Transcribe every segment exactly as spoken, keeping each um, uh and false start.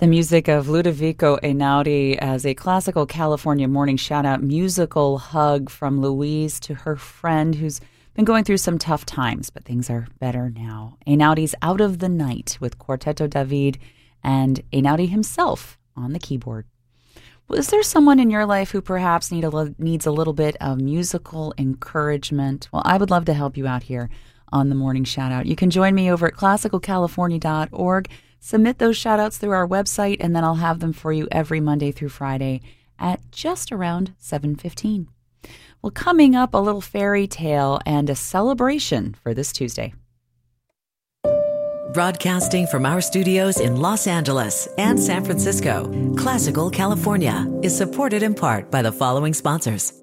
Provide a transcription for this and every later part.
The music of Ludovico Einaudi as a classical California morning shout-out musical hug from Louise to her friend who's been going through some tough times, but things are better now. Einaudi's Out of the Night with Quarteto David and Einaudi himself on the keyboard. Was there someone in your life who perhaps need a, needs a little bit of musical encouragement? Well, I would love to help you out here on the morning shout-out. You can join me over at classical california dot org. Submit those shout-outs through our website, and then I'll have them for you every Monday through Friday at just around seven fifteen. Well, coming up, a little fairy tale and a celebration for this Tuesday. Broadcasting from our studios in Los Angeles and San Francisco, Classical California is supported in part by the following sponsors.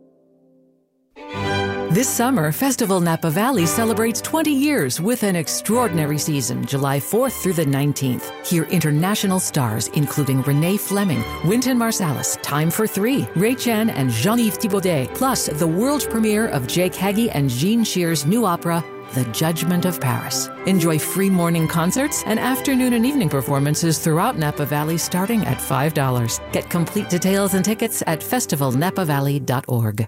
This summer, Festival Napa Valley celebrates twenty years with an extraordinary season, July fourth through the nineteenth. Hear international stars including Renee Fleming, Wynton Marsalis, Time for Three, Ray Chan, and Jean-Yves Thibaudet, plus the world premiere of Jake Hagee and Jean Shear's new opera, The Judgment of Paris. Enjoy free morning concerts and afternoon and evening performances throughout Napa Valley starting at five dollars. Get complete details and tickets at festival napa valley dot org.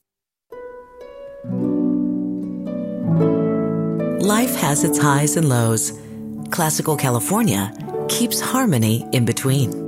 Life has its highs and lows. Classical California keeps harmony in between.